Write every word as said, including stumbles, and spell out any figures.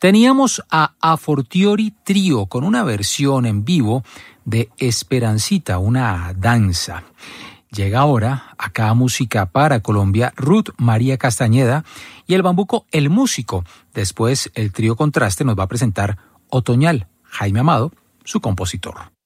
Teníamos a A Fortiori Trío con una versión en vivo de Esperancita, una danza. Llega ahora, acá Música para Colombia, Ruth María Castañeda y el bambuco El Músico. Después el trío Contraste nos va a presentar Otoñal, Jaime Amado, su compositor.